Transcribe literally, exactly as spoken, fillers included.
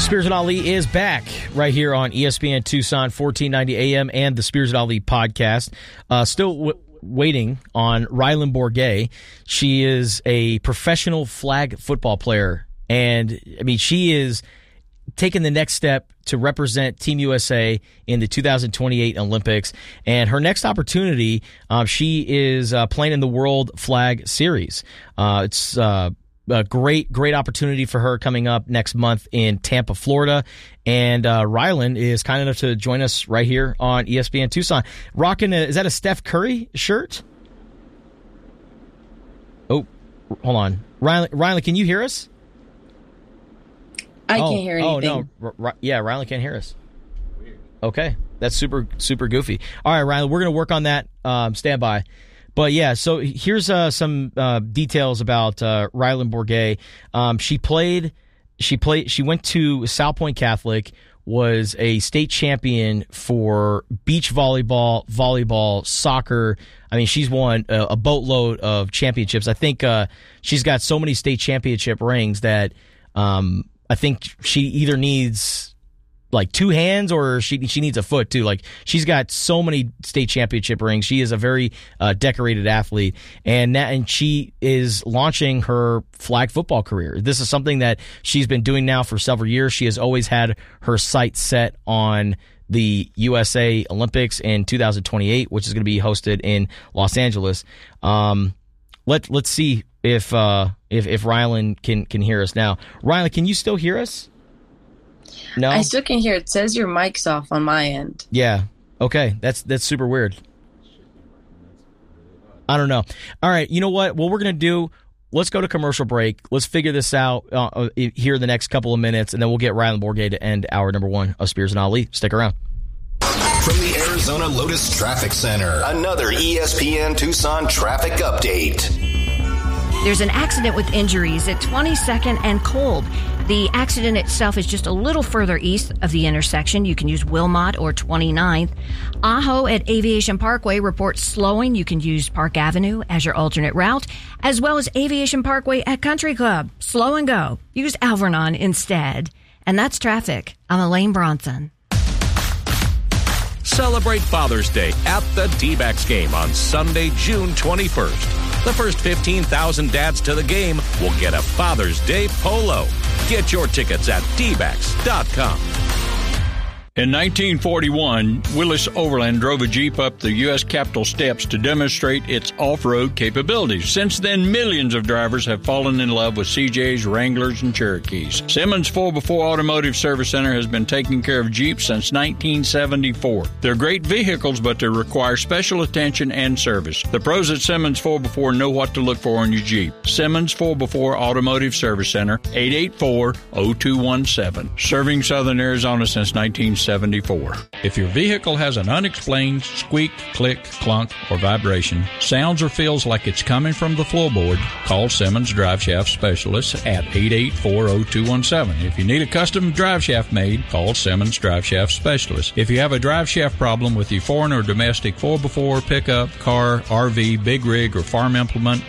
Spears and Ali is back right here on E S P N Tucson, fourteen ninety A M, and the Spears and Ali podcast. Uh, still w- waiting on Rylan Bourget. She is a professional flag football player, and I mean, she is taking the next step to represent Team U S A in the two thousand twenty-eight Olympics. And her next opportunity, um, she is uh, playing in the World Flag Series. Uh, it's uh, a great, great opportunity for her coming up next month in Tampa, Florida. And uh, Rylan is kind enough to join us right here on E S P N Tucson. Rocking, a, is that a Steph Curry shirt? Oh, hold on. Rylan, Rylan, can you hear us? I oh, can't hear anything. Oh, no. R- R- yeah, Rylan can't hear us. Okay. That's super, super goofy. All right, Rylan, we're going to work on that. Um, stand by. But, yeah, so here's uh, some uh, details about uh, Rylan Bourget. Um, she played, she played, she went to South Point Catholic, was a state champion for beach volleyball, volleyball, soccer. I mean, she's won a, a boatload of championships. I think uh, she's got so many state championship rings that um, I think she either needs like two hands or she she needs a foot too. Like, she's got so many state championship rings. She is a very uh, decorated athlete, and that, and she is launching her flag football career. This is something that she's been doing now for several years. She has always had her sights set on the U S A Olympics in two thousand twenty-eight, which is going to be hosted in Los Angeles. Um, let let's see if uh, if if Rylan can can hear us now. Rylan, can you still hear us? No, I still can hear. It says your mic's off on my end. Yeah. Okay. That's that's super weird. I don't know. All right. You know what? What we're gonna do? Let's go to commercial break. Let's figure this out uh, here in the next couple of minutes, and then we'll get Rylan Bourget to end hour number one of Spears and Ali. Stick around. From the Arizona Lotus Traffic Center, another E S P N Tucson traffic update. There's an accident with injuries at twenty-second and Kolb. The accident itself is just a little further east of the intersection. You can use Wilmot or twenty-ninth. Ajo at Aviation Parkway reports slowing. You can use Park Avenue as your alternate route, as well as Aviation Parkway at Country Club. Slow and go. Use Alvernon instead. And that's traffic. I'm Elaine Bronson. Celebrate Father's Day at the D-backs game on Sunday, June twenty-first. The first fifteen thousand dads to the game will get a Father's Day polo. Get your tickets at D backs dot com. In nineteen forty-one, Willis Overland drove a Jeep up the U S Capitol steps to demonstrate its off-road capabilities. Since then, millions of drivers have fallen in love with C Js, Wranglers, and Cherokees. Simmons four by four Automotive Service Center has been taking care of Jeeps since nineteen seventy-four. They're great vehicles, but they require special attention and service. The pros at Simmons four by four know what to look for in your Jeep. Simmons four by four Automotive Service Center, eight eight four, zero two one seven. Serving Southern Arizona since nineteen seventy-four. If your vehicle has an unexplained squeak, click, clunk, or vibration, sounds or feels like it's coming from the floorboard, call Simmons Drive Shaft Specialists at eight eight four, zero two one seven. If you need a custom drive shaft made, call Simmons Drive Shaft Specialists. If you have a drive shaft problem with your foreign or domestic four by four pickup, car, R V, big rig, or farm implement,